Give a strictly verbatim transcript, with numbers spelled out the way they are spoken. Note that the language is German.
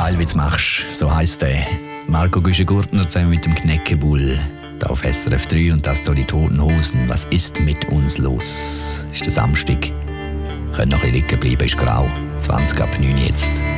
Heilwitz machst, so heisst der. Marco Güschen-Gurtner zusammen mit dem Kneckebull. Da auf S R F drei und das hier die Toten Hosen. Was ist mit uns los? Ist der Samstag. Können noch ein bisschen liegen bleiben, ist grau. zwanzig ab neun jetzt.